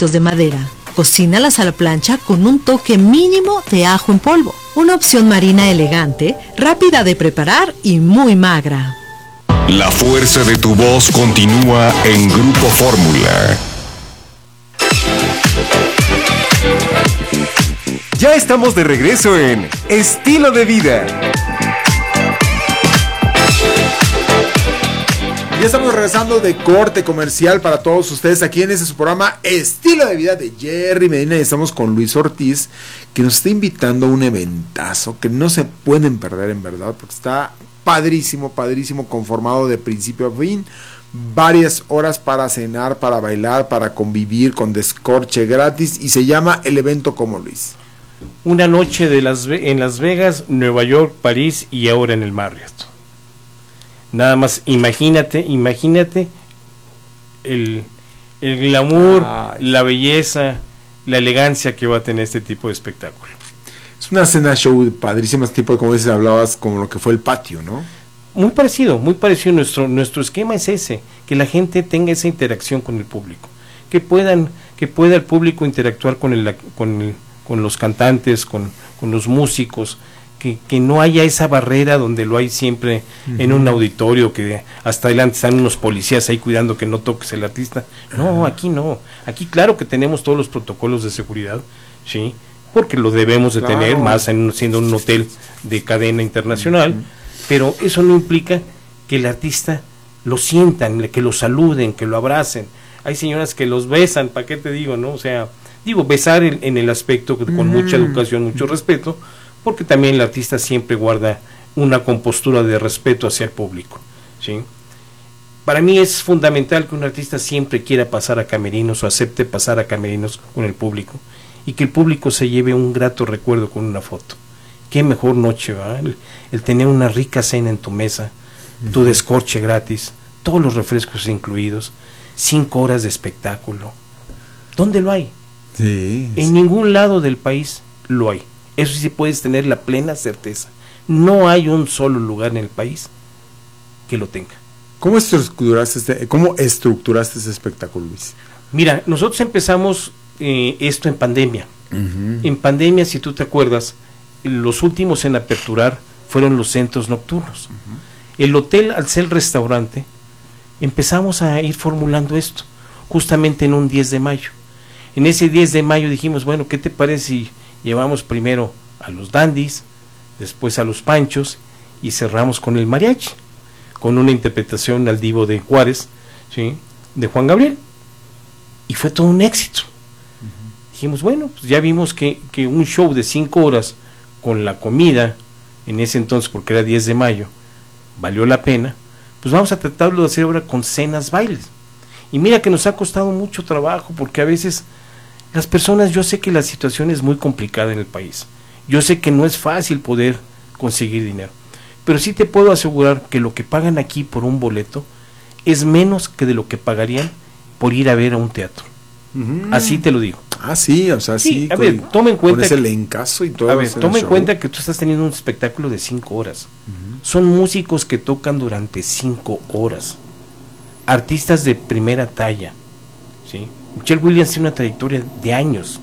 trocitos de madera. Cocínalas a la plancha con un toque mínimo de ajo en polvo. Una opción marina elegante, rápida de preparar y muy magra. La fuerza de tu voz continúa en Grupo Fórmula. Ya estamos de regreso en Estilo de Vida. Ya estamos regresando de corte comercial para todos ustedes aquí en su programa Estilo de Vida de Jerry Medina, y estamos con Luis Ortiz, que nos está invitando a un eventazo que no se pueden perder, en verdad, porque está padrísimo, padrísimo, conformado de principio a fin. Varias horas para cenar, para bailar, para convivir, con descorche gratis, y se llama el evento como, Luis. Una noche en Las Vegas, Nueva York, París y ahora en el Marriott. Nada más, imagínate el glamour, la belleza, la elegancia que va a tener este tipo de espectáculo. Es una cena show padrísima, tipo, como dices, hablabas como lo que fue el patio, ¿no? Muy parecido. Nuestro esquema es ese, que la gente tenga esa interacción con el público, que pueda el público interactuar con los cantantes, con los músicos, que no haya esa barrera donde lo hay siempre en un auditorio, que hasta adelante están unos policías ahí cuidando que no toques el artista. No, aquí no. Aquí claro que tenemos todos los protocolos de seguridad, sí, porque lo debemos de tener, más siendo un hotel de cadena internacional, pero eso no implica que el artista lo sientan, que lo saluden, que lo abracen. Hay señoras que los besan, ¿para qué te digo, no? O sea, besar en el aspecto con mucha educación, mucho respeto, porque también el artista siempre guarda una compostura de respeto hacia el público, ¿sí? Para mí es fundamental que un artista siempre quiera pasar a camerinos o acepte pasar a camerinos con el público, y que el público se lleve un grato recuerdo con una foto. Qué mejor noche, ¿va? El tener una rica cena en tu mesa, tu descorche gratis, todos los refrescos incluidos, 5 horas de espectáculo. ¿Dónde lo hay? Sí. En ningún lado del país lo hay. Eso sí puedes tener la plena certeza. No hay un solo lugar en el país que lo tenga. ¿Cómo estructuraste ese espectáculo, Luis? Mira, nosotros empezamos esto en pandemia. En pandemia, si tú te acuerdas, los últimos en aperturar fueron los centros nocturnos. El hotel, al ser restaurante, empezamos a ir formulando esto, justamente en un 10 de mayo. En ese 10 de mayo dijimos, bueno, ¿qué te parece si llevamos primero a los dandis, después a los panchos, y cerramos con el mariachi, con una interpretación al divo de Juárez, ¿sí?, de Juan Gabriel? Y fue todo un éxito. Dijimos, bueno, pues ya vimos que un show de 5 horas con la comida, en ese entonces, porque era 10 de mayo, valió la pena, pues vamos a tratarlo de hacer ahora con cenas, bailes. Y mira que nos ha costado mucho trabajo, porque a veces las personas, yo sé que la situación es muy complicada en el país, yo sé que no es fácil poder conseguir dinero, pero sí te puedo asegurar que lo que pagan aquí por un boleto es menos que de lo que pagarían por ir a ver a un teatro. Así te lo digo. Sí, o sea, sí. A ver, toma en cuenta. Con ese elencazo y todo. A ver, toma en cuenta que tú estás teniendo un espectáculo de 5 horas. Son músicos que tocan durante 5 horas. Artistas de primera talla, ¿sí? Michelle Williams tiene una trayectoria de años.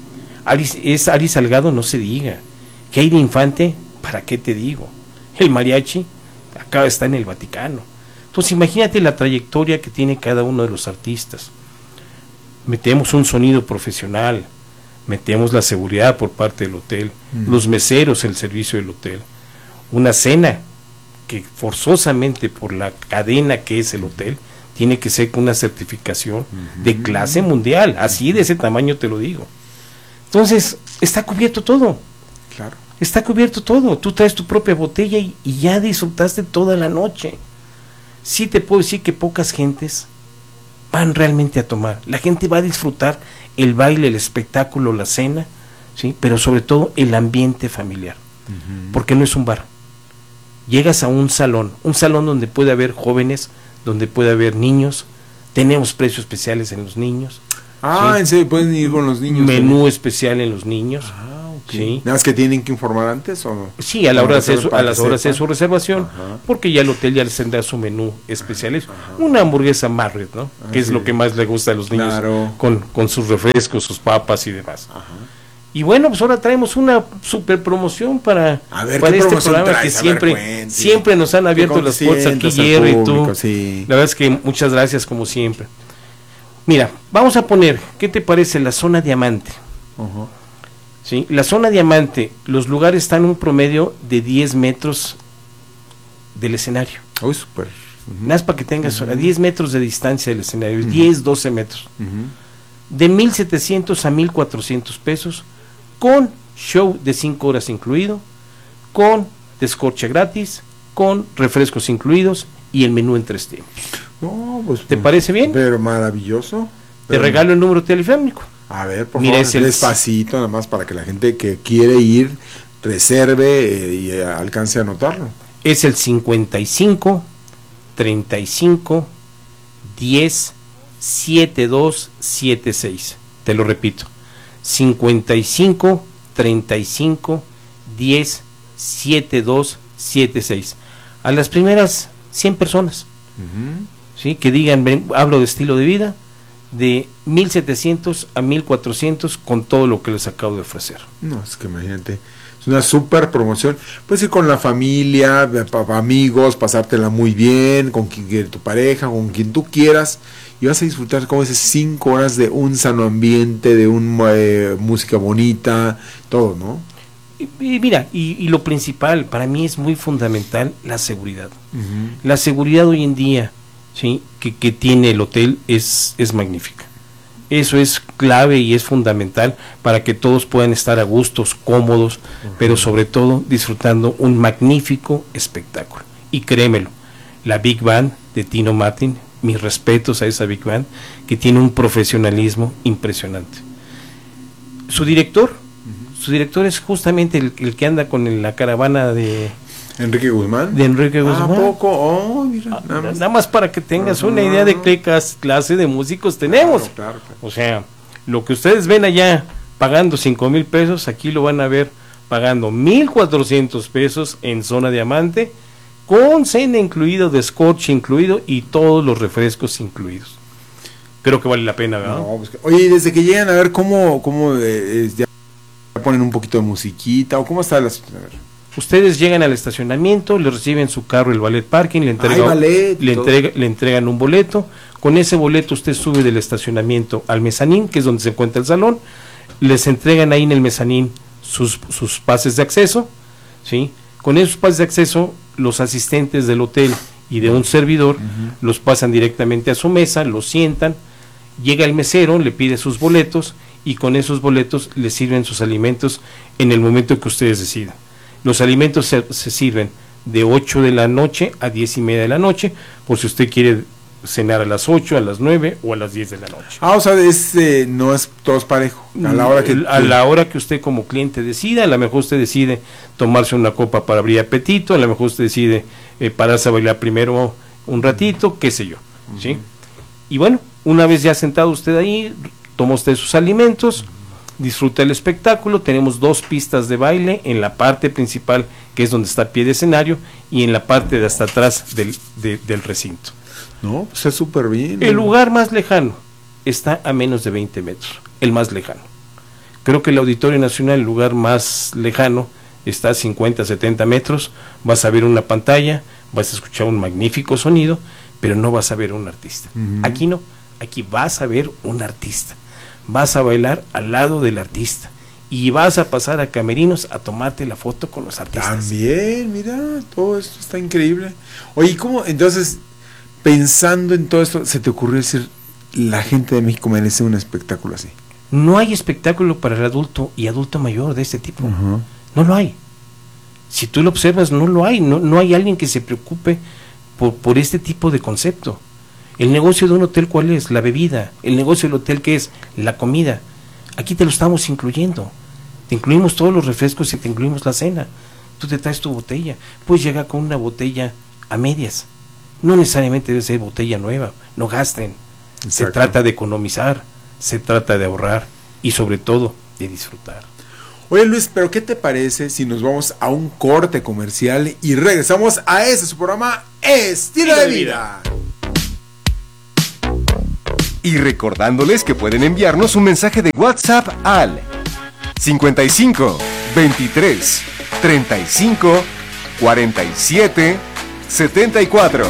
Ari Salgado, no se diga. Keira Infante, ¿para qué te digo? El mariachi acá está en el Vaticano. Entonces imagínate la trayectoria que tiene cada uno de los artistas. Metemos un sonido profesional, metemos la seguridad por parte del hotel, los meseros, el servicio del hotel, una cena que forzosamente por la cadena que es el hotel tiene que ser con una certificación de clase mundial, así de ese tamaño te lo digo. Entonces está cubierto todo. Claro. Está cubierto todo. Tú traes tu propia botella y ya disfrutaste toda la noche. Sí te puedo decir que pocas gentes van realmente a tomar. La gente va a disfrutar el baile, el espectáculo, la cena, ¿sí?, pero sobre todo el ambiente familiar, porque no es un bar. Llegas a un salón donde puede haber jóvenes, donde puede haber niños, tenemos precios especiales en los niños. ¿Sí? ¿En serio pueden ir con los niños? Menú especial en los niños. ¿sí? Nada más que tienen que informar antes o no. Sí, a la hora de hacer a las horas de su reservación, Ajá. porque ya el hotel ya les tendrá su menú especial. Una hamburguesa Marriott, ¿no? Que es sí. lo que más le gusta a los niños, Claro. con sus refrescos, sus papas y demás. Ajá. Y bueno, pues ahora traemos una super promoción para A ver, para ¿qué este promoción programa traes? que A ver, cuente. siempre nos han abierto las puertas aquí, consientas al Jerry y tú. público, sí. La verdad es que muchas gracias como siempre. Mira, vamos a poner, ¿qué te parece la zona diamante? Ajá. ¿Sí? La zona diamante, los lugares están un promedio de 10 metros del escenario. Uy, súper. Nada más para que tengas a 10 metros de distancia del escenario, 10, 12 metros. Ujú. De 1,700 a 1,400 pesos, con show de 5 horas incluido, con descorche gratis, con refrescos incluidos y el menú en 3 tiempos. No, pues, ¿Te parece bien? Pero maravilloso. Te regalo el número telefónico. A ver, por Mira, favor, es el- despacito, nada más para que la gente que quiere ir reserve y alcance a anotarlo. Es el 55 35 10 72 76. Te lo repito. 55 35 10 72 76. A las primeras 100 personas, Ujú. ¿sí? Que digan, ven, hablo de estilo de vida, de 1,700 a 1,400 con todo lo que les acabo de ofrecer. No, es que imagínate, es una súper promoción. Puedes ir con la familia, amigos, pasártela muy bien, con quien quiere tu pareja, con quien tú quieras, y vas a disfrutar, como dices, 5 horas de un sano ambiente, de música bonita, todo, ¿no? Y mira, y lo principal, para mí es muy fundamental la seguridad. Ujú. La seguridad hoy en día, ¿sí? que tiene el hotel es magnífica. Eso es clave y es fundamental para que todos puedan estar a gustos, cómodos, pero sobre todo disfrutando un magnífico espectáculo. Y créemelo, la Big Band de Tino Martin, mis respetos a esa Big Band, que tiene un profesionalismo impresionante. Su director es justamente el que anda con la caravana de Enrique Guzmán. Enrique Guzmán. ¿A poco? Oh, mira, Nada más para que tengas Ajá. una idea de qué clase de músicos tenemos. Claro. O sea, lo que ustedes ven allá pagando 5,000 pesos, aquí lo van a ver pagando 1,400 pesos en zona diamante, con cena incluido, descorche incluido y todos los refrescos incluidos. Creo que vale la pena, ¿verdad? No, pues oye, y desde que llegan a ver cómo ya ponen un poquito de musiquita, o cómo está la... A ver. Ustedes llegan al estacionamiento, le reciben su carro, el ballet parking, le entregan un boleto. Con ese boleto usted sube del estacionamiento al mezanín, que es donde se encuentra el salón. Les entregan ahí en el mezanín sus pases de acceso, ¿sí? Con esos pases de acceso, los asistentes del hotel y de un servidor los pasan directamente a su mesa, los sientan, llega el mesero, le pide sus boletos y con esos boletos les sirven sus alimentos en el momento que ustedes decidan. Los alimentos se sirven de 8 de la noche a 10:30 de la noche, por si usted quiere cenar a las 8, a las 9 o a las 10 de la noche. O sea, no es todo es parejo. A la hora que usted como cliente decida, a lo mejor usted decide tomarse una copa para abrir apetito, a lo mejor usted decide pararse a bailar primero un ratito, qué sé yo, ¿sí? Y bueno, una vez ya sentado usted ahí, toma usted sus alimentos, disfruta el espectáculo. Tenemos 2 pistas de baile en la parte principal, que es donde está el pie de escenario, y en la parte de hasta atrás del recinto. No, pues es súper bien. El lugar más lejano está a menos de 20 metros, el más lejano. Creo que el Auditorio Nacional, el lugar más lejano, está a 50, 70 metros. Vas a ver una pantalla, vas a escuchar un magnífico sonido, pero no vas a ver un artista. Aquí no, aquí vas a ver un artista. Vas a bailar al lado del artista y vas a pasar a camerinos a tomarte la foto con los artistas. También, mira, todo esto está increíble. Oye, ¿y cómo? Entonces, pensando en todo esto, se te ocurrió decir, la gente de México merece un espectáculo así? No hay espectáculo para el adulto y adulto mayor de este tipo. No lo hay. Si tú lo observas, no lo hay. No hay alguien que se preocupe por este tipo de concepto. El negocio de un hotel, ¿cuál es? La bebida. El negocio del hotel, ¿qué es? La comida. Aquí te lo estamos incluyendo. Te incluimos todos los refrescos y te incluimos la cena. Tú te traes tu botella. Puedes llegar con una botella a medias. No necesariamente debe ser botella nueva. No gasten. Exacto. Se trata de economizar, se trata de ahorrar y sobre todo de disfrutar. Oye Luis, pero ¿qué te parece si nos vamos a un corte comercial y regresamos a su programa Estilo de Vida? Y recordándoles que pueden enviarnos un mensaje de WhatsApp al 55 23 35 47 74.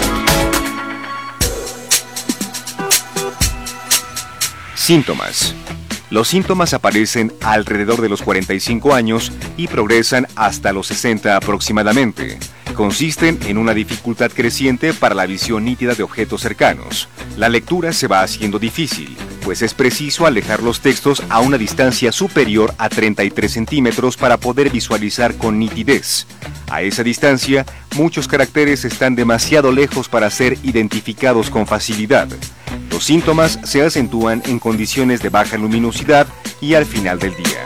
Síntomas. Los síntomas aparecen alrededor de los 45 años y progresan hasta los 60 aproximadamente. Consisten en una dificultad creciente para la visión nítida de objetos cercanos. La lectura se va haciendo difícil, pues es preciso alejar los textos a una distancia superior a 33 centímetros para poder visualizar con nitidez. A esa distancia, muchos caracteres están demasiado lejos para ser identificados con facilidad. Los síntomas se acentúan en condiciones de baja luminosidad y al final del día.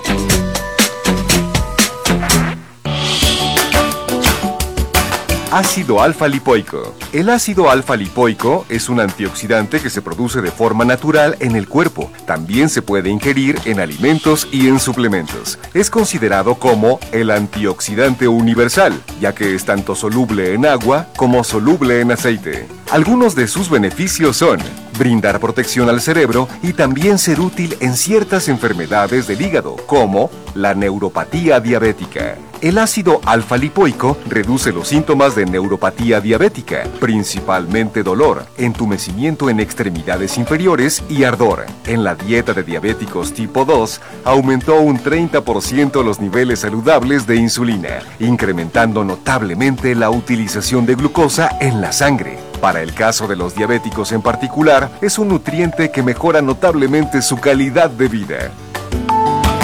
Ácido alfa-lipoico. El ácido alfa-lipoico es un antioxidante que se produce de forma natural en el cuerpo. También se puede ingerir en alimentos y en suplementos. Es considerado como el antioxidante universal, ya que es tanto soluble en agua como soluble en aceite. Algunos de sus beneficios son brindar protección al cerebro y también ser útil en ciertas enfermedades del hígado, como la neuropatía diabética. El ácido alfa-lipoico reduce los síntomas de neuropatía diabética, principalmente dolor, entumecimiento en extremidades inferiores y ardor. En la dieta de diabéticos tipo 2, aumentó un 30% los niveles saludables de insulina, incrementando notablemente la utilización de glucosa en la sangre. Para el caso de los diabéticos en particular, es un nutriente que mejora notablemente su calidad de vida.